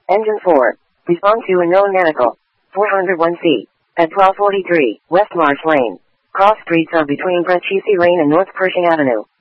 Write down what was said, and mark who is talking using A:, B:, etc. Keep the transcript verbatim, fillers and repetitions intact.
A: Engine four. Respond to a known medical. four oh one C. At twelve forty-three, West Marsh Lane. Cross streets are between Brecciesi Lane and North Pershing Avenue.